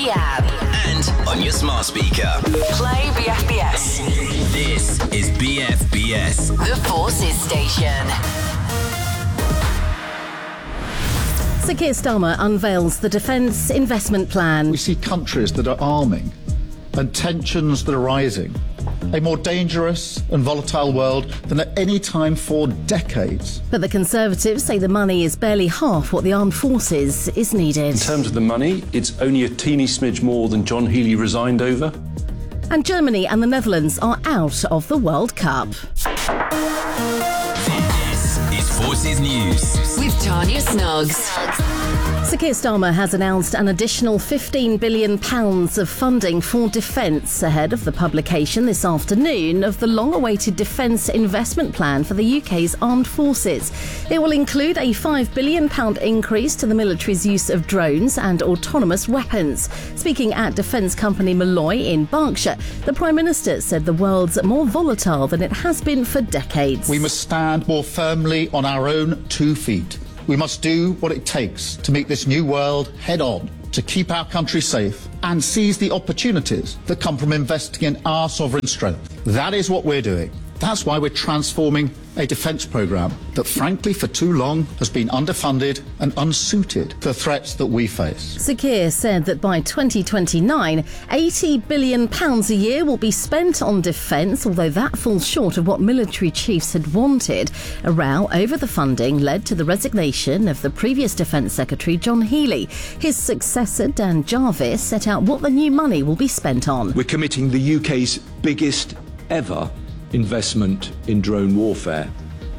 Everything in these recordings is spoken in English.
the app. And on your smart speaker. Play BFBS. This is BFBS. The Forces Station. Sir Keir Starmer unveils the Defence Investment Plan. We see countries that are arming and tensions that are rising. A more dangerous and volatile world than at any time for decades. But the Conservatives say the money is barely half what the armed forces is needed. In terms of the money, it's only a teeny smidge more than John Healey resigned over. And Germany and the Netherlands are out of the World Cup. This is Forces News. With Tanya Snuggs. Sir Keir Starmer has announced an additional £15 billion of funding for defence ahead of the publication this afternoon of the long-awaited Defence Investment Plan for the UK's armed forces. It will include a £5 billion increase to the military's use of drones and autonomous weapons. Speaking at defence company Malloy in Berkshire, the Prime Minister said the world's more volatile than it has been for decades. We must stand more firmly on our own 2 feet. We must do what it takes to meet this new world head on, to keep our country safe and seize the opportunities that come from investing in our sovereign strength. That is what we're doing. That's why we're transforming a defence programme that, frankly, for too long has been underfunded and unsuited to the threats that we face. Sir Keir said that by 2029, £80 billion a year will be spent on defence, although that falls short of what military chiefs had wanted. A row over the funding led to the resignation of the previous Defence Secretary, John Healey. His successor, Dan Jarvis, set out what the new money will be spent on. We're committing the UK's biggest ever investment in drone warfare.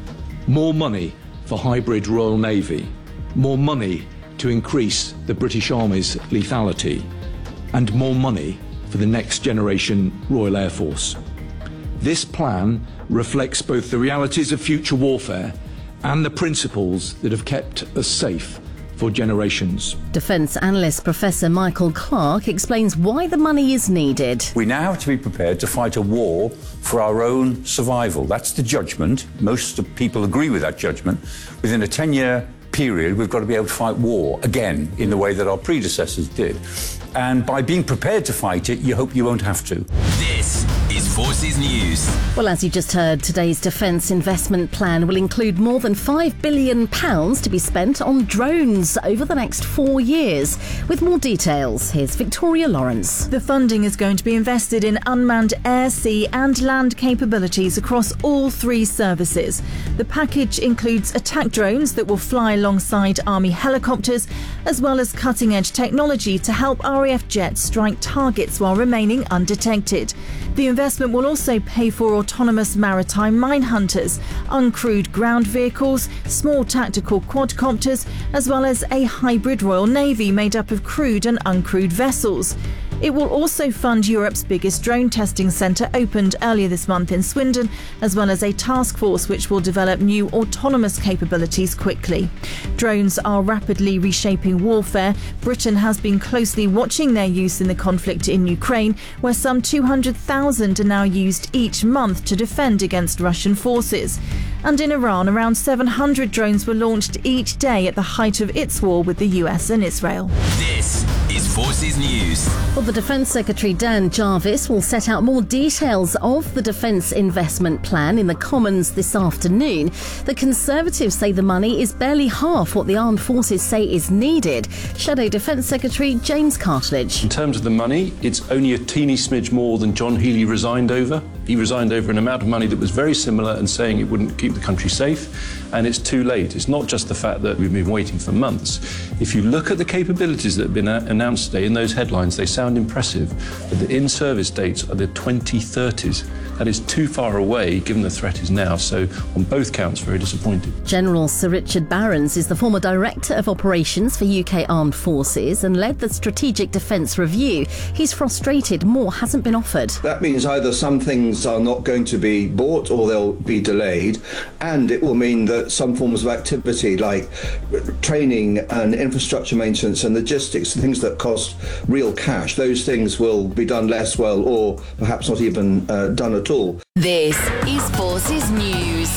More money for hybrid Royal Navy. More money to increase the British Army's lethality. And more money for the next generation Royal Air Force. This plan reflects both the realities of future warfare and the principles that have kept us safe for generations. Defence analyst Professor Michael Clark explains why the money is needed. We now have to be prepared to fight a war for our own survival. That's the judgment. Most people agree with that judgment. Within a 10-year period, we've got to be able to fight war again in the way that our predecessors did. And by being prepared to fight it, you hope you won't have to. This is Forces News. Well, as you just heard, today's Defence Investment Plan will include more than £5 billion to be spent on drones over the next 4 years. With more details, here's Victoria Lawrence. The funding is going to be invested in unmanned air, sea and land capabilities across all 3 services. The package includes attack drones that will fly alongside Army helicopters, as well as cutting-edge technology to help RAF jets strike targets while remaining undetected. The investment will also pay for autonomous maritime mine hunters, uncrewed ground vehicles, small tactical quadcopters, as well as a hybrid Royal Navy made up of crewed and uncrewed vessels. It will also fund Europe's biggest drone testing centre, opened earlier this month in Swindon, as well as a task force which will develop new autonomous capabilities quickly. Drones are rapidly reshaping warfare. Britain has been closely watching their use in the conflict in Ukraine, where some 200,000 are now used each month to defend against Russian forces. And in Iran, around 700 drones were launched each day at the height of its war with the US and Israel. This is Forces News. Well, the Defence Secretary Dan Jarvis will set out more details of the Defence Investment Plan in the Commons this afternoon. The Conservatives say the money is barely half what the armed forces say is needed. Shadow Defence Secretary James Cartledge. In terms of the money, it's only a teeny smidge more than John Healey resigned over. He resigned over an amount of money that was very similar and saying it wouldn't keep the country safe. And it's too late. It's not just the fact that we've been waiting for months. If you look at the capabilities that have been announced today in those headlines, they sound impressive. But the in-service dates are the 2030s. That is too far away, given the threat is now. So on both counts, very disappointed. General Sir Richard Barrons is the former Director of Operations for UK Armed Forces and led the Strategic Defence Review. He's frustrated more hasn't been offered. That means either some things are not going to be bought or they'll be delayed, and it will mean that some forms of activity like training and infrastructure maintenance and logistics, things that cost real cash, those things will be done less well or perhaps not even done at all. This is Forces News.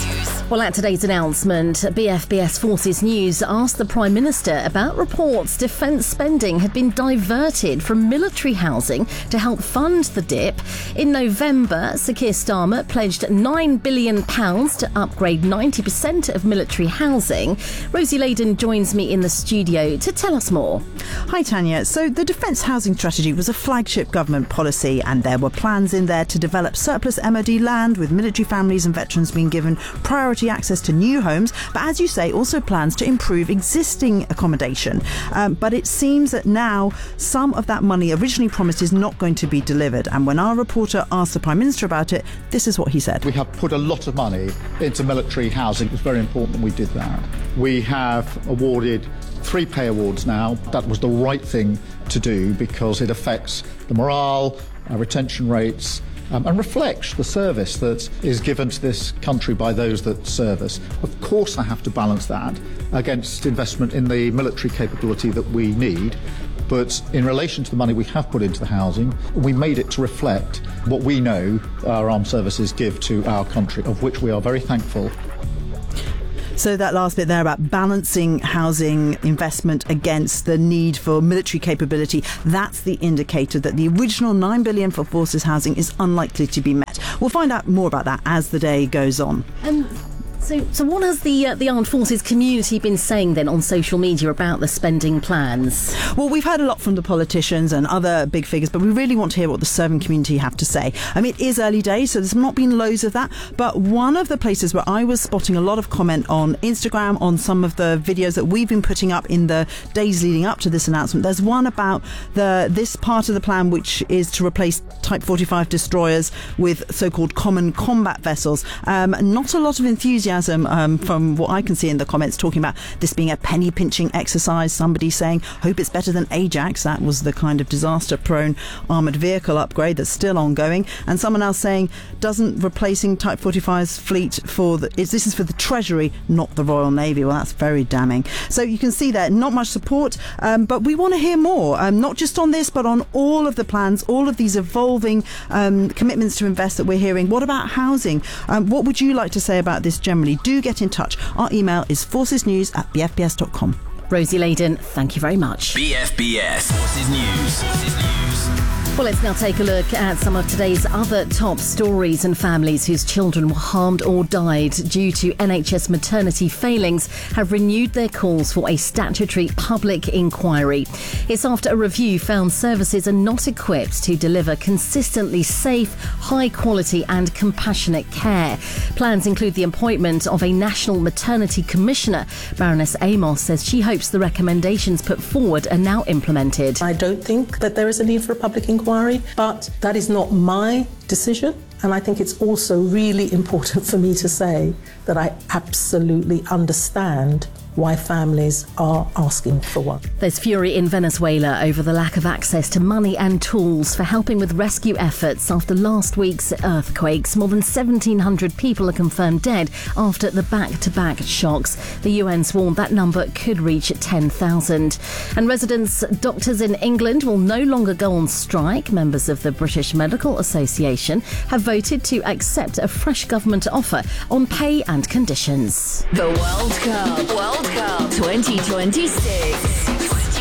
Well, at today's announcement, BFBS Forces News asked the Prime Minister about reports defence spending had been diverted from military housing to help fund the dip. In November, Sir Keir Starmer pledged £9 billion to upgrade 90% of military housing. Rosie Layden joins me in the studio to tell us more. Hi, Tanya. So the Defence Housing Strategy was a flagship government policy, and there were plans in there to develop surplus MOD land, with military families and veterans being given priority access to new homes, but as you say, also plans to improve existing accommodation. But it seems that now some of that money originally promised is not going to be delivered. And when our reporter asked the Prime Minister about it, this is what he said. We have put a lot of money into military housing. It's very important that we did that. We have awarded 3 pay awards now. That was the right thing to do because it affects the morale, retention rates, and reflects the service that is given to this country by those that serve us. Of course, I have to balance that against investment in the military capability that we need. But in relation to the money we have put into the housing, we made it to reflect what we know our armed services give to our country, of which we are very thankful. So that last bit there about balancing housing investment against the need for military capability, that's the indicator that the original $9 billion for forces housing is unlikely to be met. We'll find out more about that as the day goes on. So what has the Armed Forces community been saying then on social media about the spending plans? Well, we've heard a lot from the politicians and other big figures, but we really want to hear what the serving community have to say. I mean, it is early days, so there's not been loads of that, but one of the places where I was spotting a lot of comment on Instagram on some of the videos that we've been putting up in the days leading up to this announcement, there's one about this part of the plan, which is to replace Type 45 destroyers with so-called common combat vessels. Not a lot of enthusiasm from what I can see in the comments, talking about this being a penny-pinching exercise. Somebody saying, hope it's better than Ajax. That was the kind of disaster-prone armoured vehicle upgrade that's still ongoing. And someone else saying, doesn't replacing Type 45's fleet this is for the Treasury, not the Royal Navy. Well, that's very damning. So you can see there, not much support, but we want to hear more, not just on this, but on all of the plans, all of these evolving commitments to invest that we're hearing. What about housing? What would you like to say about this generally? Do get in touch. Our email is forcesnews@bfbs.com. Rosie Layden, thank you very much. BFBS Forces News. Well, let's now take a look at some of today's other top stories, and families whose children were harmed or died due to NHS maternity failings have renewed their calls for a statutory public inquiry. It's after a review found services are not equipped to deliver consistently safe, high quality and compassionate care. Plans include the appointment of a National Maternity Commissioner. Baroness Amos says she hopes the recommendations put forward are now implemented. I don't think that there is a need for a public inquiry, but that is not my decision. And I think it's also really important for me to say that I absolutely understand why families are asking for one. There's fury in Venezuela over the lack of access to money and tools for helping with rescue efforts after last week's earthquakes. More than 1,700 people are confirmed dead after the back-to-back shocks. The UN's warned that number could reach 10,000. And residents' doctors in England will no longer go on strike. Members of the British Medical Association have voted to accept a fresh government offer on pay and conditions. The World Cup 2026.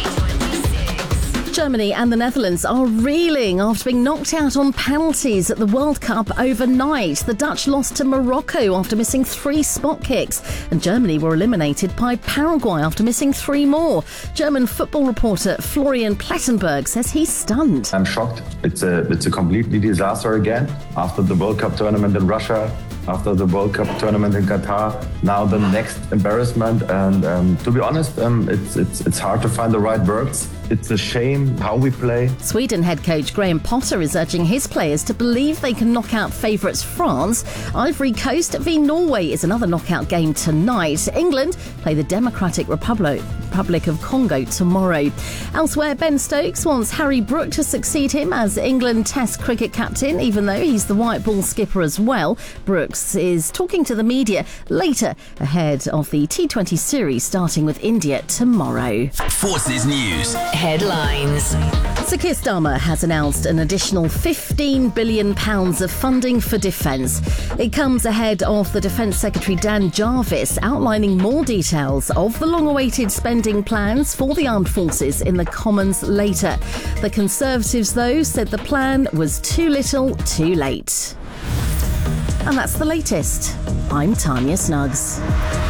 Germany and the Netherlands are reeling after being knocked out on penalties at the World Cup overnight. The Dutch lost to Morocco after missing 3 spot kicks, and Germany were eliminated by Paraguay after missing 3 more. German football reporter Florian Plettenberg says he's stunned. I'm shocked. It's a completely disaster again. After the World Cup tournament in Russia, after the World Cup tournament in Qatar, now the next embarrassment. And to be honest, it's hard to find the right words. It's a shame how we play. Sweden head coach Graham Potter is urging his players to believe they can knock out favourites France. Ivory Coast v Norway is another knockout game tonight. England play the Democratic Republic of Congo tomorrow. Elsewhere, Ben Stokes wants Harry Brook to succeed him as England Test cricket captain, even though he's the white ball skipper as well. Brooks is talking to the media later ahead of the T20 series starting with India tomorrow. Forces News. headlines. Sir Keir Starmer has announced an additional £15 billion of funding for defence. It comes ahead of the Defence Secretary Dan Jarvis outlining more details of the long-awaited spending plans for the armed forces in the Commons later. The Conservatives, though, said the plan was too little, too late. And that's the latest. I'm Tanya Snuggs.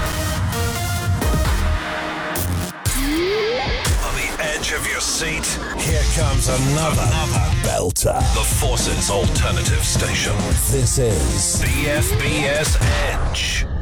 Of your seat, here comes another belter. The Forces Alternative Station. This is BFBS Edge.